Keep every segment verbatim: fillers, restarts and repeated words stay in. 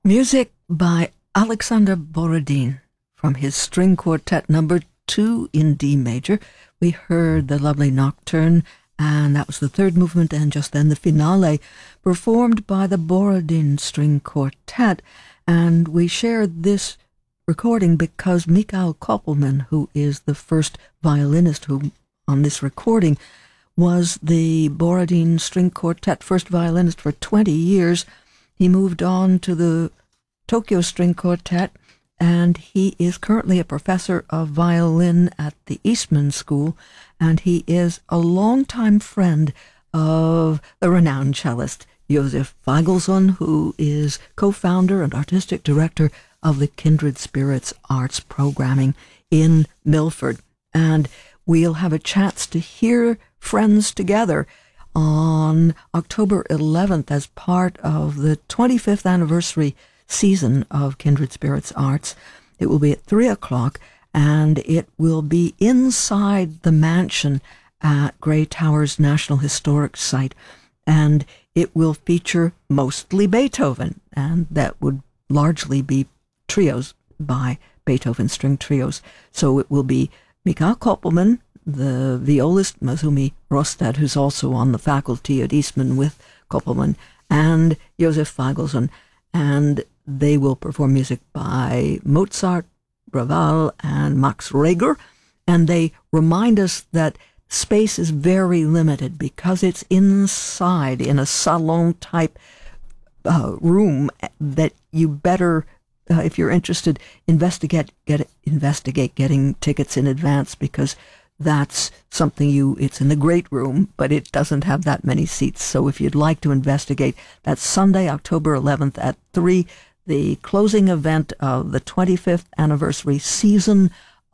Music by Alexander Borodin from his string quartet number two in D major. We heard the lovely Nocturne, and that was the third movement, and just then the finale, performed by the Borodin String Quartet. And we shared this recording because Mikhail Koppelman, who is the first violinist who on this recording, was the Borodin String Quartet first violinist for twenty years. He moved on to the Tokyo String Quartet, and he is currently a professor of violin at the Eastman School, and he is a longtime friend of the renowned cellist Josef Feigelson, who is co-founder and artistic director of the Kindred Spirits Arts programming in Milford. And we'll have a chance to hear Friends Together on October eleventh as part of the twenty-fifth anniversary season of Kindred Spirits Arts. It will be at three o'clock, and it will be inside the mansion at Grey Towers National Historic Site, and it will feature mostly Beethoven, and that would largely be trios by Beethoven string trios. So it will be Mikhail Koppelman, the violist Masumi Rostad, who's also on the faculty at Eastman with Koppelman, and Josef Feigelson, and they will perform music by Mozart, Ravel, and Max Reger, and they remind us that space is very limited because it's inside in a salon-type uh, room that you better, uh, if you're interested, investigate, get investigate getting tickets in advance, because that's something you, it's in the great room, but it doesn't have that many seats. So if you'd like to investigate, that's Sunday, October eleventh at three, the closing event of the twenty-fifth anniversary season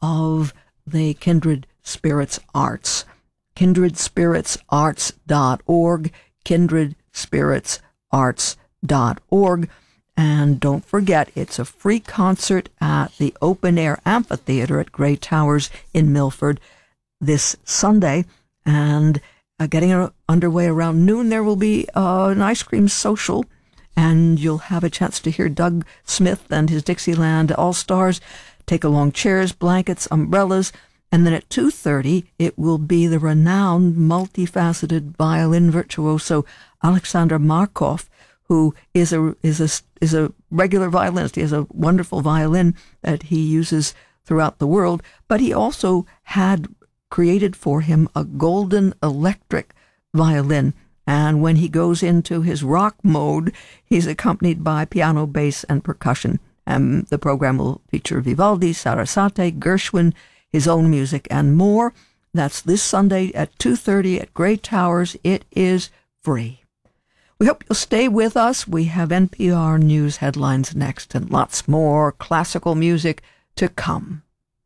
of the Kindred Spirits Arts. kindred spirits arts dot org, kindred spirits arts dot org. And don't forget, it's a free concert at the Open Air Amphitheater at Grey Towers in Milford this Sunday, and uh, getting uh, underway around noon. There will be uh, an ice cream social, and you'll have a chance to hear Doug Smith and his Dixieland All-Stars. Take along chairs, blankets, umbrellas, and then at two thirty, it will be the renowned, multifaceted violin virtuoso Alexander Markov, who is a is a is a regular violinist. He has a wonderful violin that he uses throughout the world, but he also had created for him a golden electric violin, and when he goes into his rock mode, he's accompanied by piano, bass, and percussion. And the program will feature Vivaldi, Sarasate, Gershwin, his own music, and more. That's this Sunday at two thirty at Grey Towers. It is free. We hope you'll stay with us. We have N P R News headlines next, and lots more classical music to come.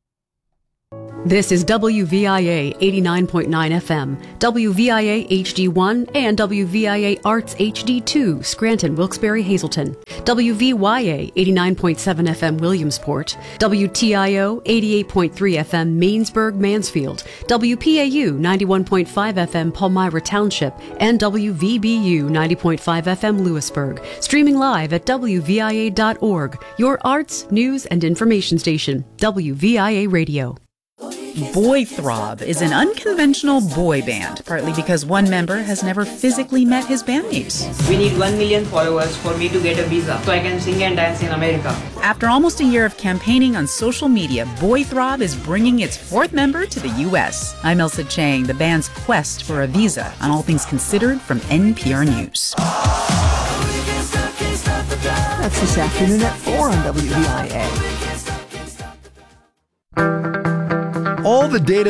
This is W V I A eighty-nine point nine F M, W V I A H D one, and W V I A Arts H D two, Scranton, Wilkes-Barre, Hazleton, W V Y A eighty-nine point seven F M, Williamsport, W T I O eighty-eight point three F M, Mainsburg, Mansfield, W P A U ninety-one point five F M, Palmyra Township, and W V B U ninety point five F M, Lewisburg. Streaming live at W V I A dot org, your arts, news, and information station, W V I A Radio. Boy Throb is an unconventional boy band, partly because one member has never physically met his bandmates. We need one million followers for me to get a visa, so I can sing and dance in America. After almost a year of campaigning on social media, Boy Throb is bringing its fourth member to the U S. I'm Elsa Chang, the band's quest for a visa, on All Things Considered from N P R News. That's this afternoon at four on W V I A. All the data